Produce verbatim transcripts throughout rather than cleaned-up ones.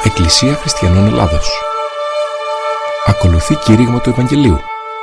Εκκλησία Χριστιανών Ελλάδος. Ακολουθεί κήρυγμα του Ευαγγελίου.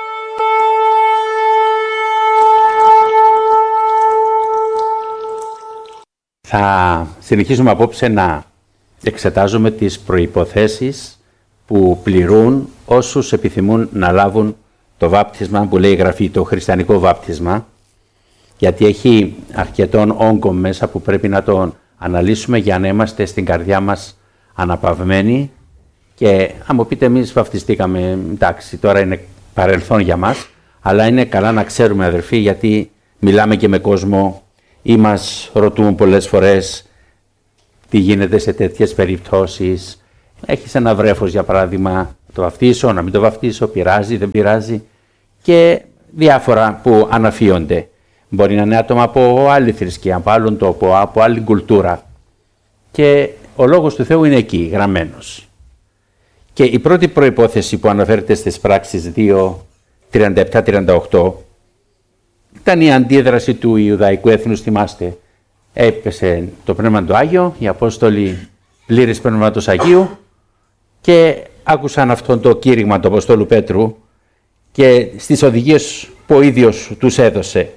Θα συνεχίσουμε απόψε να εξετάζουμε τις προϋποθέσεις που πληρούν όσους επιθυμούν να λάβουν το βάπτισμα που λέει η Γραφή, το χριστιανικό βάπτισμα, γιατί έχει αρκετόν όγκο μέσα που πρέπει να τον αναλύσουμε για να είμαστε στην καρδιά μας αναπαυμένοι. Και αν μου πείτε, εμείς βαπτιστήκαμε, εντάξει, τώρα είναι παρελθόν για μας, αλλά είναι καλά να ξέρουμε, αδερφοί, γιατί μιλάμε και με κόσμο ή μας ρωτούν πολλές φορές τι γίνεται σε τέτοιες περιπτώσεις. Έχεις ένα βρέφος, για παράδειγμα, το βαφτίσω, να μην το βαφτίσω, πειράζει, δεν πειράζει, και διάφορα που αναφύονται. Μπορεί να είναι άτομα από άλλη θρησκεία, από άλλον τόπο, από άλλη κουλτούρα. Και ο Λόγος του Θεού είναι εκεί, γραμμένος. Και η πρώτη προϋπόθεση που αναφέρεται στις πράξεις δύο, τριάντα επτά τριάντα οκτώ ήταν η αντίδραση του Ιουδαϊκού έθνους, θυμάστε. Έπεσε το Πνεύμα του Άγιο, οι Απόστολοι πλήρης Πνεύματος Αγίου και άκουσαν αυτό το κήρυγμα του Αποστόλου Πέτρου και στις οδηγίες που ο ίδιος τους έδωσε.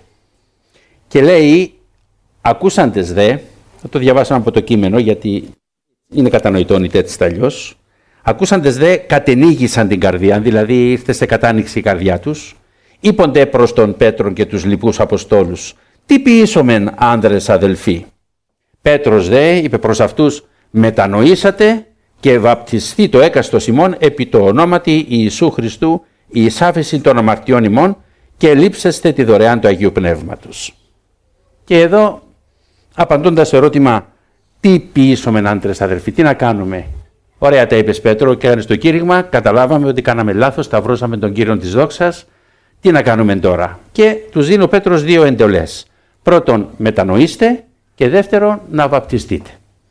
Και λέει, ακούσαντες δε, θα το διαβάσαμε από το κείμενο γιατί είναι κατανοητό είτε έτσι αλλιώς, ακούσαντες δε κατενίγησαν την καρδιά, δηλαδή ήρθε σε κατάνοιξη η καρδιά τους, είπονται προς τον Πέτρον και τους λοιπούς Αποστόλους, τι ποιήσομεν άνδρες αδελφοί. Πέτρος δε είπε προς αυτούς, μετανοήσατε και βαπτιστεί το έκαστος ημών επί το ονόματι Ιησού Χριστού η εισάφεση των αμαρτιών ημών και λείψεστε τη δωρεάν του Αγίου Πνεύματος. Και εδώ, απαντώντας στο ερώτημα, τι ποιήσομεν άντρες αδελφοί, τι να κάνουμε. Ωραία τα είπες Πέτρο, και έκανε το κήρυγμα, καταλάβαμε ότι κάναμε λάθος, σταυρώσαμε τον Κύριον της δόξας, τι να κάνουμε τώρα. Και τους δίνει ο Πέτρος δύο εντολές. Πρώτον, μετανοήστε, και δεύτερον, να βαπτιστείτε.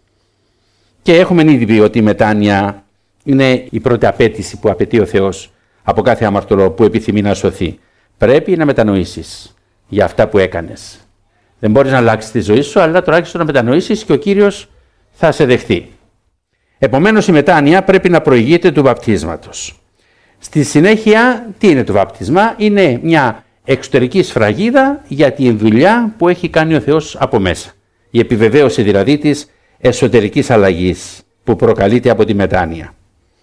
Και έχουμε ήδη πει ότι η μετάνοια είναι η πρώτη απέτηση που απαιτεί ο Θεός από κάθε αμαρτωλό που επιθυμεί να σωθεί. Πρέπει να μετανοήσεις για αυτά που έκανες. Δεν μπορείς να αλλάξεις τη ζωή σου, αλλά τουλάχιστον να μετανοήσεις και ο Κύριος θα σε δεχθεί. Επομένως, η μετάνοια πρέπει να προηγείται του βαπτίσματος. Στη συνέχεια, τι είναι το βάπτισμα? Είναι μια εξωτερική σφραγίδα για τη δουλειά που έχει κάνει ο Θεός από μέσα. Η επιβεβαίωση δηλαδή της εσωτερικής αλλαγής που προκαλείται από τη μετάνοια.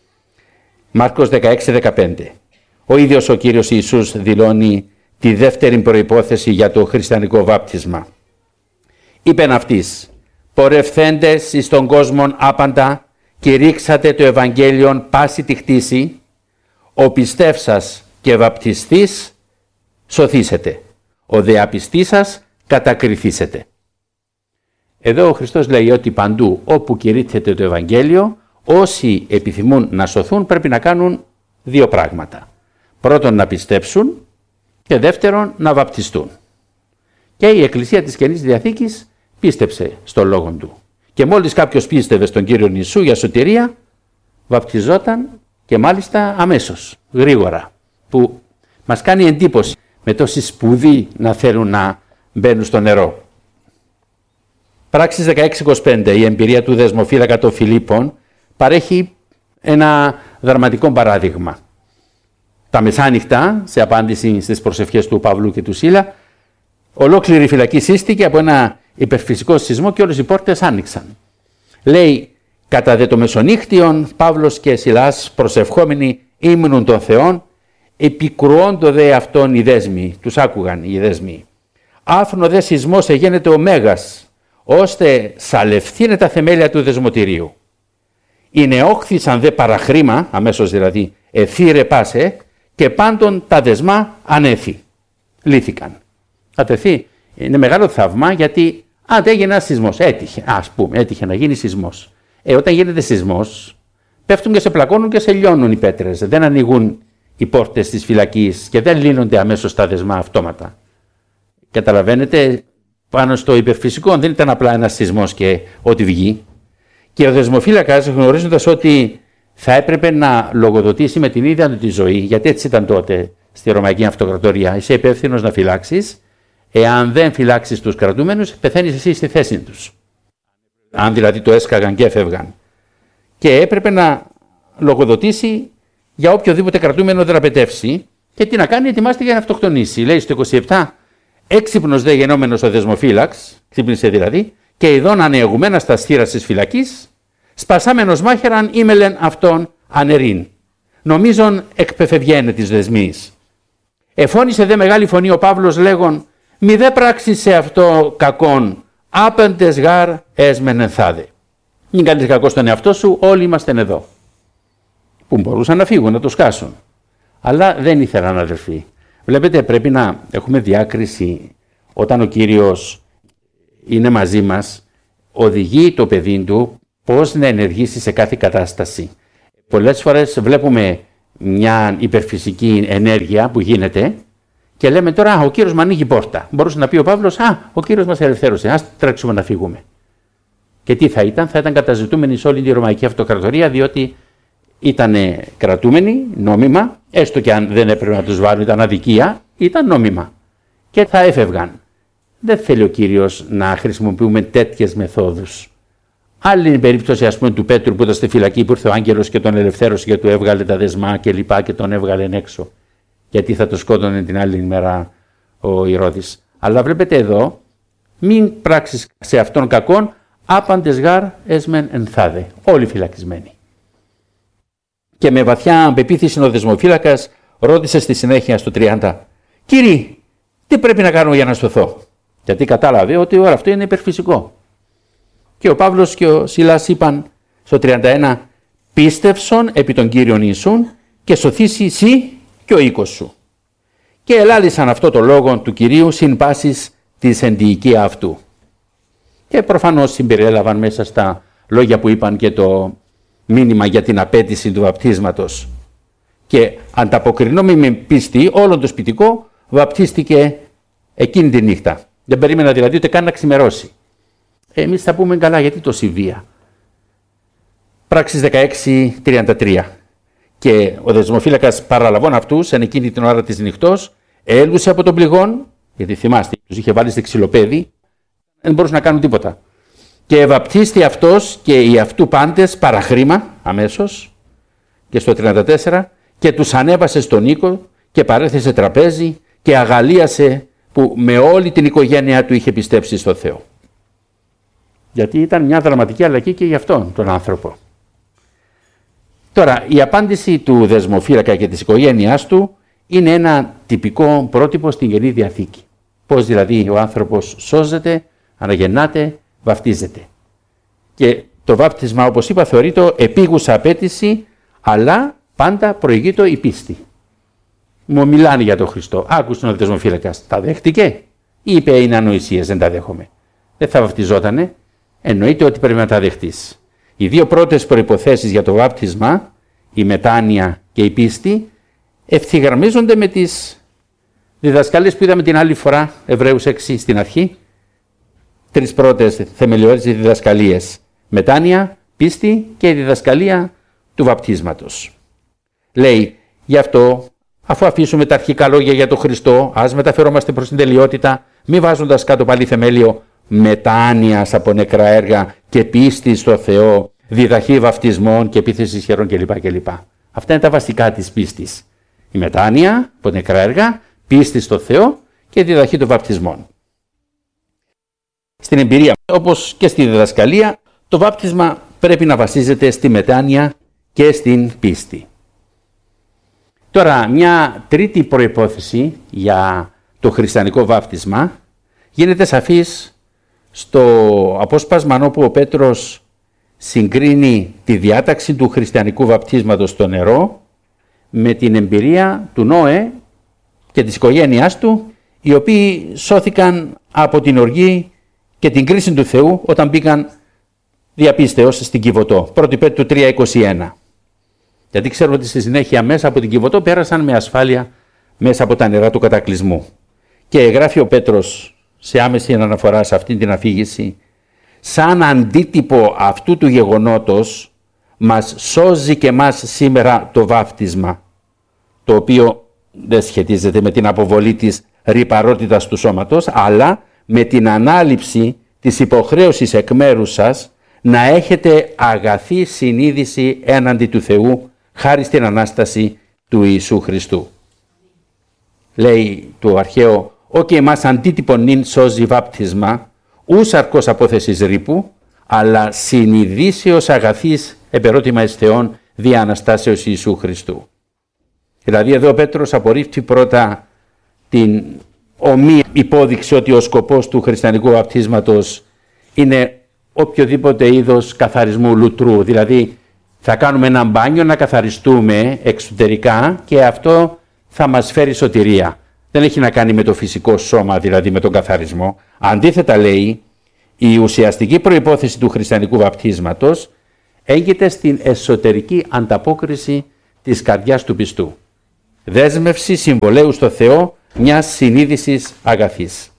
Μάρκος δεκαέξι δεκαπέντε. Ο ίδιος ο Κύριος Ιησούς δηλώνει τη δεύτερη προϋπόθεση για το χριστιανικό βάπτισμα. Είπεν αυτής, πορευθέντες εις τον κόσμον άπαντα και ρίξατε το Ευαγγέλιον πάση τη χτίση, ο πιστεύσας και βαπτιστής σωθήσετε, ο δε απιστής σας κατακριθήσετε. Εδώ ο Χριστός λέει ότι παντού όπου κηρύττεται το Ευαγγέλιο, όσοι επιθυμούν να σωθούν πρέπει να κάνουν δύο πράγματα. Πρώτον, να πιστέψουν, και δεύτερον, να βαπτιστούν. Και η Εκκλησία της Καινής Διαθήκης πίστεψε στον Λόγο Του. Και μόλις κάποιος πίστευε στον Κύριο Ιησού για σωτηρία, βαπτιζόταν, και μάλιστα αμέσως, γρήγορα, που μας κάνει εντύπωση με τόση σπουδή να θέλουν να μπαίνουν στο νερό. Πράξεις δεκαέξι είκοσι πέντε, η εμπειρία του δεσμοφύλακα των Φιλίππων παρέχει ένα δραματικό παράδειγμα. Τα μεσάνυχτα, σε απάντηση στις προσευχές του Παύλου και του Σίλα, ολόκληρη η φυλακή σύστηκε από ένα υπερφυσικό σεισμό και όλες οι πόρτες άνοιξαν. Λέει, κατά δε το μεσονύχτιον, Παύλος και Σιλάς προσευχόμενοι ύμνουν των Θεών, επικρουόντο δε αυτόν οι δέσμοι, τους άκουγαν οι δέσμοι. Άφρονο δε σεισμός εγένεται ο Μέγας, ώστε σαλευθύνε τα θεμέλια του δεσμοτηρίου. Είναι όχθησαν δε παραχρήμα, αμέσως δηλαδή, εθύρε πάσε, και πάντων τα δεσμά ανέφη. Λύθηκαν. Ατεθεί, είναι μεγάλο θαύμα, γιατί αν έγινε ένα σεισμός, έτυχε, ας πούμε, έτυχε να γίνει σεισμός. Ε, όταν γίνεται σεισμός, πέφτουν και σε πλακώνουν και σε λιώνουν οι πέτρες. Δεν ανοίγουν οι πόρτες της φυλακής και δεν λύνονται αμέσως τα δεσμά αυτόματα. Καταλαβαίνετε, πάνω στο υπερφυσικό δεν ήταν απλά ένας σεισμός και ό,τι βγει. Και ο δεσμοφύλακας, γνωρίζοντας ότι θα έπρεπε να λογοδοτήσει με την ίδια του τη ζωή, γιατί έτσι ήταν τότε στη Ρωμαϊκή Αυτοκρατορία, είσαι υπεύθυνος να φυλάξεις. Εάν δεν φυλάξεις τους κρατούμενους, πεθαίνεις εσύ στη θέση τους. Αν δηλαδή το έσκαγαν και έφευγαν. και έπρεπε να λογοδοτήσει για οποιοδήποτε κρατούμενο δραπετεύσει και τι να κάνει, ετοιμάστηκε για να αυτοκτονήσει. Λέει στο είκοσι επτά, έξυπνος δε γενόμενος ο δεσμοφύλαξ, ξύπνησε δηλαδή, και ειδών ανεεγουμένα στα στήρας της φυλακής, σπασάμενος μάχεραν ήμελεν αυτόν ανερίν. Νομίζον εκπεφευγένε της δεσμής. Εφώνησε δε μεγάλη φωνή ο Παύλος λέγον, μη δε πράξεις σε αυτό κακόν, άπεντες γάρ έσμεν ενθάδε. Μην κάνεις κακό στον εαυτό σου, όλοι είμαστε εδώ. Που μπορούσαν να φύγουν, να το σκάσουν. Αλλά δεν ήθελαν, αδελφοί. Βλέπετε, πρέπει να έχουμε διάκριση όταν ο Κύριος είναι μαζί μας, οδηγεί το παιδί του πώς να ενεργήσει σε κάθε κατάσταση. Πολλές φορές βλέπουμε μια υπερφυσική ενέργεια που γίνεται και λέμε τώρα, α, ο Κύριος μου ανοίγει πόρτα. Μπορούσε να πει ο Παύλος, α, ο Κύριος μας ελευθέρωσε, ας τρέξουμε να φύγουμε. Και τι θα ήταν, θα ήταν καταζητούμενοι σε όλη τη Ρωμαϊκή Αυτοκρατορία, διότι ήταν κρατούμενοι νόμιμα, έστω και αν δεν έπρεπε να τους βάλουν, ήταν αδικία, ήταν νόμιμα. Και θα έφευγαν. Δεν θέλει ο Κύριος να χρησιμοποιούμε τέτοιες μεθόδους. Άλλη είναι η περίπτωση, ας πούμε, του Πέτρου που ήταν στη φυλακή, που ήρθε ο άγγελος και τον ελευθέρωσε και του έβγαλε τα δεσμά και λοιπά και τον έβγαλε έξω. Γιατί θα το σκότωνε την άλλη μέρα ο Ηρώδης. Αλλά βλέπετε εδώ, μην πράξεις σε αυτόν κακόν, άπαντες γάρ έσμεν ενθάδε. Όλοι φυλακισμένοι. Και με βαθιά πεποίθηση ο δεσμοφύλακας ρώτησε στη συνέχεια στο τριάντα, Κύριε, τι πρέπει να κάνω για να σωθώ? Γιατί κατάλαβε ότι όλο αυτό είναι υπερφυσικό. Και ο Παύλος και ο Σιλάς είπαν στο τριάντα ένα, πίστευσον επί τον Κύριον Ιησούν και σωθήσει εσύ και ο οίκος σου. Και ελάλησαν αυτό το λόγο του Κυρίου συν πάσης της εντυϊκία αυτού. Και προφανώς συμπεριέλαβαν μέσα στα λόγια που είπαν και το μήνυμα για την απέτηση του βαπτίσματος. Και ανταποκρινόμενοι με πίστη, όλο το σπιτικό βαπτίστηκε εκείνη τη νύχτα. Δεν περίμενα δηλαδή ούτε καν να ξημερώσει. Εμείς θα πούμε καλά, γιατί τόση βία? Πράξεις δεκαέξι τριάντα τρία. Και ο δεσμοφύλακας παραλαβών αυτούς, εν εκείνη την ώρα της νυχτός, έλουσε από τον πληγόν, γιατί θυμάστε, τους είχε βάλει σε ξυλοπέδι, δεν μπορούσαν να κάνουν τίποτα. Και βαπτίστη αυτός και οι αυτού πάντες παραχρήμα, αμέσως, και στο τριάντα τέσσερα, και τους ανέβασε στον οίκο και παρέθεσε τραπέζι και αγαλίασε που με όλη την οικογένειά του είχε πιστέψει στο Θεό. Γιατί ήταν μια δραματική αλλαγή και για αυτόν τον άνθρωπο. Τώρα, η απάντηση του δεσμοφύλακα και της οικογένειάς του είναι ένα τυπικό πρότυπο στην Καινή Διαθήκη. Πώς δηλαδή ο άνθρωπος σώζεται, αναγεννάται, βαπτίζεται. Και το βάπτισμα, όπως είπα, θεωρείται επίγουσα απέτηση, αλλά πάντα προηγείται η πίστη. Μου μιλάνε για τον Χριστό. Άκουσε ο δεσμοφύλακας. Τα δέχτηκε? Είπε είναι ανοησίες, δεν τα δέχομαι. Δεν θα βαπτιζότανε. Εννοείται ότι πρέπει να τα δεχτείς. Οι δύο πρώτες προϋποθέσεις για το βάπτισμα, η μετάνοια και η πίστη, ευθυγραμμίζονται με τις διδασκαλίες που είδαμε την άλλη φορά, Εβραίους έξι στην αρχή. Τρεις πρώτες θεμελιώδεις διδασκαλίες. Μετάνοια, πίστη και η διδασκαλία του βαπτίσματος. Λέει, γι' αυτό, αφού αφήσουμε τα αρχικά λόγια για τον Χριστό, ας μεταφερόμαστε προς την τελειότητα, μη βάζοντας κάτω πάλι θεμέλιο μετάνοιας από νεκρά έργα και πίστη στο Θεό, διδαχή βαπτισμών και επίθεση χερών κλπ. κλπ. Αυτά είναι τα βασικά της πίστης. Η μετάνοια από νεκρά έργα, πίστη στο Θεό και διδαχή των βαπτισμών. Στην εμπειρία, όπως και στη διδασκαλία, το βάπτισμα πρέπει να βασίζεται στη μετάνοια και στην πίστη. Τώρα, μια τρίτη προϋπόθεση για το χριστιανικό βάπτισμα γίνεται σαφής στο απόσπασμα όπου ο Πέτρος συγκρίνει τη διάταξη του χριστιανικού βαπτίσματος στο νερό με την εμπειρία του Νόε και της οικογένειάς του, οι οποίοι σώθηκαν από την οργή και την κρίση του Θεού όταν μπήκαν διαπίστεως στην Κιβωτό. πρώτη Πέτρου τρία είκοσι ένα. Γιατί ξέρουμε ότι στη συνέχεια μέσα από την Κιβωτό πέρασαν με ασφάλεια μέσα από τα νερά του κατακλυσμού. Και γράφει ο Πέτρος σε άμεση αναφορά σε αυτή την αφήγηση, σαν αντίτυπο αυτού του γεγονότος μας σώζει και μας σήμερα το βάπτισμα, το οποίο δεν σχετίζεται με την αποβολή της ρυπαρότητας του σώματος, αλλά με την ανάληψη της υποχρέωσης εκ μέρους σας να έχετε αγαθή συνείδηση έναντι του Θεού, χάρη στην Ανάσταση του Ιησού Χριστού. Λέει το αρχαίο, «Όκι εμάς αντίτυπον νυν σώζει βάπτισμα, ους αρκός απόθεσης ρήπου, αλλά συνειδήσεως αγαθής επερώτημα εις Θεόν δια Αναστάσεως Ιησού Χριστού». Δηλαδή εδώ ο Πέτρος απορρίπτει πρώτα την ομή υπόδειξη ότι ο σκοπός του χριστιανικού βαπτίσματος είναι οποιοδήποτε είδος καθαρισμού λουτρού. Δηλαδή θα κάνουμε ένα μπάνιο να καθαριστούμε εξωτερικά και αυτό θα μας φέρει σωτηρία. Δεν έχει να κάνει με το φυσικό σώμα, δηλαδή με τον καθαρισμό. Αντίθετα λέει, η ουσιαστική προϋπόθεση του χριστιανικού βαπτίσματος έγκυται στην εσωτερική ανταπόκριση της καρδιάς του πιστού. Δέσμευση συμβολέου στο Θεό μιας συνείδησης αγαθής.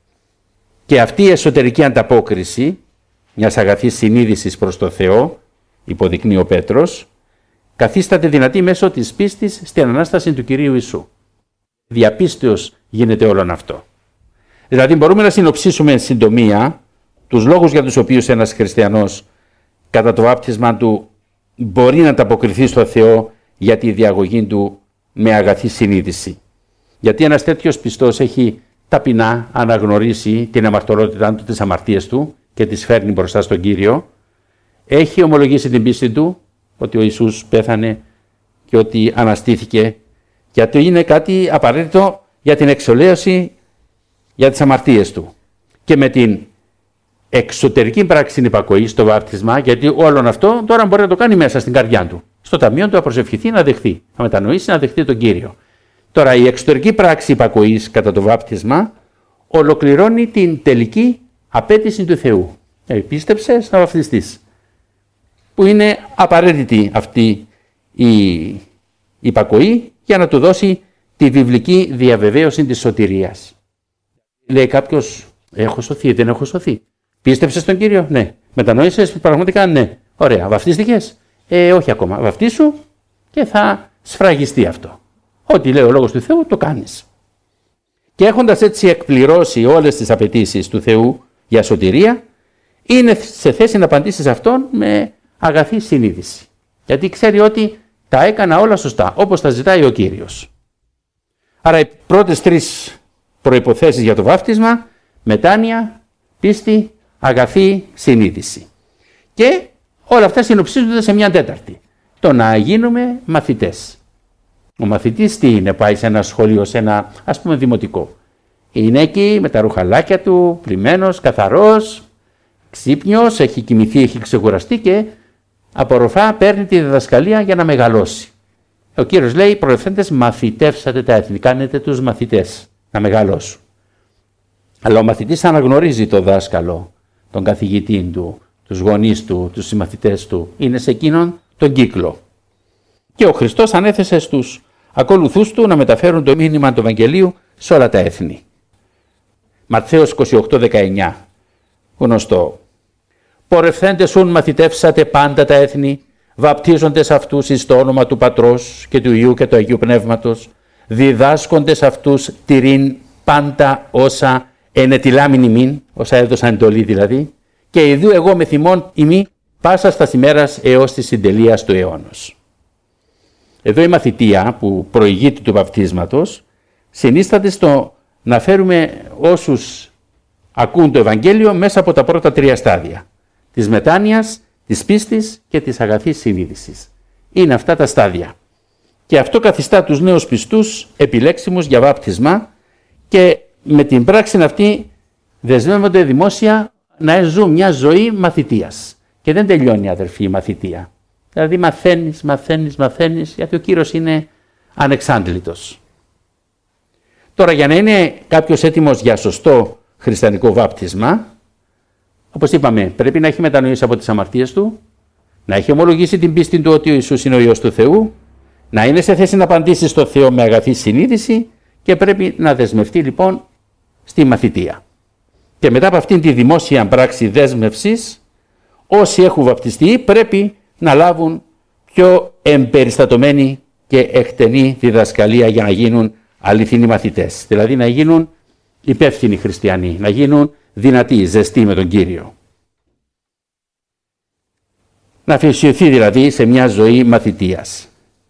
Και αυτή η εσωτερική ανταπόκριση μιας αγαθής συνείδησης προς το Θεό, υποδεικνύει ο Πέτρος, καθίσταται δυνατή μέσω της πίστης στην Ανάσταση του Κυρίου Ιησού. Διαπίστεως γίνεται όλον αυτό. Δηλαδή μπορούμε να συνοψίσουμε εν συντομία τους λόγους για τους οποίους ένας χριστιανός κατά το βάπτισμα του μπορεί να ανταποκριθεί στο Θεό για τη διαγωγή του με αγαθή συνείδηση. Γιατί ένας τέτοιος πιστός έχει ταπεινά αναγνωρίσει την αμαρτωλότητά του, τις αμαρτίες του και τις φέρνει μπροστά στον Κύριο. Έχει ομολογήσει την πίστη του ότι ο Ιησούς πέθανε και ότι αναστήθηκε και ότι είναι κάτι απαραίτητο για την εξολέωση για τις αμαρτίες του. Και με την εξωτερική πράξη υπακοή στο βάπτισμα, γιατί όλον αυτό τώρα μπορεί να το κάνει μέσα στην καρδιά του. Στο ταμείο του να προσευχηθεί, να δεχθεί, να μετανοήσει, να δεχθεί τον Κύριο. Τώρα η εξωτερική πράξη υπακοής κατά το βάπτισμα ολοκληρώνει την τελική απέτηση του Θεού. Ε, πίστεψες να βαπτιστείς. Που είναι απαραίτητη αυτή η υπακοή για να του δώσει τη βιβλική διαβεβαίωση της σωτηρίας. Λέει κάποιος, έχω σωθεί, δεν έχω σωθεί. Πίστεψες τον Κύριο, ναι. Μετανόησες πραγματικά, ναι. Ωραία. Βαφτίστηκες, ε, όχι ακόμα. Βαφτίσου και θα σφραγιστεί αυτό. Ό,τι λέει ο Λόγος του Θεού το κάνεις. Και έχοντας έτσι εκπληρώσει όλες τις απαιτήσεις του Θεού για σωτηρία, είναι σε θέση να απαντήσει σε αυτόν με αγαθή συνείδηση. Γιατί ξέρει ότι τα έκανα όλα σωστά, όπως τα ζητάει ο Κύριος. Άρα οι πρώτες τρεις προϋποθέσεις για το βάφτισμα, μετάνοια, πίστη, αγαθή συνείδηση. Και όλα αυτά συνοψίζονται σε μια τέταρτη. Το να γίνουμε μαθητές. Ο μαθητής τι είναι, πάει σε ένα σχολείο, σε ένα ας πούμε δημοτικό. Είναι εκεί με τα ρουχαλάκια του, πλημμένος, καθαρός, ξύπνιος, έχει κοιμηθεί, έχει ξεκουραστεί και απορροφά, παίρνει τη διδασκαλία για να μεγαλώσει. Ο Κύριος λέει, προευθέντες μαθητεύσατε τα έθνη, κάνετε τους μαθητές να μεγαλώσουν. Αλλά ο μαθητής αναγνωρίζει το δάσκαλο, τον καθηγητή του, τους γονείς του, τους συμμαθητές του. Είναι σε εκείνον τον κύκλο. Και ο Χριστός ανέθεσε στους ακολουθούς του να μεταφέρουν το μήνυμα του Ευαγγελίου σε όλα τα έθνη. Ματθαίος είκοσι οκτώ δεκαεννιά, γνωστό. Πορευθέντες ούν μαθητεύσατε πάντα τα έθνη, βαπτίζοντες αυτούς εις το όνομα του Πατρός και του Υιού και του Αγίου Πνεύματος, διδάσκοντες αυτούς τηρήν πάντα όσα ενετιλάμιν ημίν, όσα έδωσαν εντολή δηλαδή, και ιδού εγώ με θυμών ημί πάσα στα ημέρας έως της συντελείας του αιώνος. Εδώ η μαθητεία που προηγείται του βαπτίσματος συνίσταται στο να φέρουμε όσους ακούν το Ευαγγέλιο μέσα από τα πρώτα τρία στάδια. Της μετάνοιας, της πίστης και της αγαθής συνείδησης. Είναι αυτά τα στάδια. Και αυτό καθιστά τους νέους πιστούς επιλέξιμους για βάπτισμα και με την πράξη αυτή δεσμεύονται δημόσια να ζουν μια ζωή μαθητείας. Και δεν τελειώνει, αδερφοί, η μαθητεία. Δηλαδή μαθαίνεις, μαθαίνεις, μαθαίνεις, γιατί ο Κύριος είναι ανεξάντλητος. Τώρα για να είναι κάποιος έτοιμος για σωστό χριστιανικό βάπτισμα, όπως είπαμε, πρέπει να έχει μετανοήσει από τις αμαρτίες του, να έχει ομολογήσει την πίστη του ότι ο Ιησούς είναι ο Υιός του Θεού, να είναι σε θέση να απαντήσει στο Θεό με αγαθή συνείδηση και πρέπει να δεσμευτεί λοιπόν στη μαθητεία. Και μετά από αυτήν τη δημόσια πράξη δέσμευσης, όσοι έχουν βαπτιστεί πρέπει να λάβουν πιο εμπεριστατωμένη και εκτενή διδασκαλία για να γίνουν αληθινοί μαθητές. Δηλαδή να γίνουν υπεύθυνοι χριστιανοί, να γίνουν δυνατοί, ζεστοί με τον Κύριο. να αφοσιωθεί δηλαδή σε μια ζωή μαθητείας.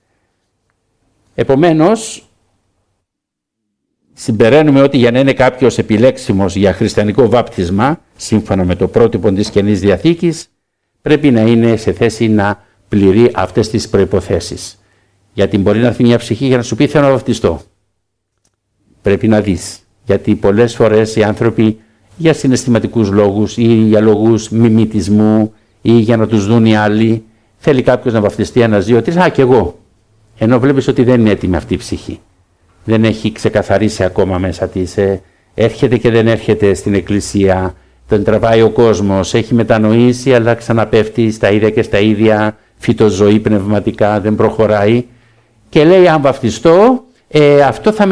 Επομένως, συμπεραίνουμε ότι για να είναι κάποιος επιλέξιμος για χριστιανικό βάπτισμα, σύμφωνα με το πρότυπο της Καινής Διαθήκης, πρέπει να είναι σε θέση να πληρεί αυτές τις προϋποθέσεις. Γιατί μπορεί να έρθει μια ψυχή για να σου πει θέλω να βαπτιστώ. Πρέπει να δεις. Γιατί πολλές φορές οι άνθρωποι για συναισθηματικούς λόγους ή για λόγους μιμητισμού ή για να τους δουν οι άλλοι, θέλει κάποιος να βαπτιστεί ένας δύο τρεις, α και εγώ. Ενώ βλέπεις ότι δεν είναι έτοιμη αυτή η ψυχή. Δεν έχει ξεκαθαρίσει ακόμα μέσα της. Ε, έρχεται και δεν έρχεται στην εκκλησία, τον τραβάει ο κόσμος, έχει μετανοήσει αλλά ξαναπέφτει στα ίδια και στα ίδια, φυτοζωή πνευματικά, δεν προχωράει και λέει αν βαπτιστώ, ε, αυτό θα με